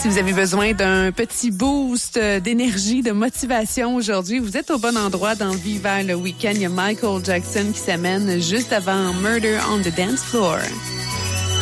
Si vous avez besoin d'un petit boost d'énergie, de motivation aujourd'hui, vous êtes au bon endroit dans Viva le week-end. Il y a Michael Jackson qui s'amène juste avant Murder on the Dance Floor.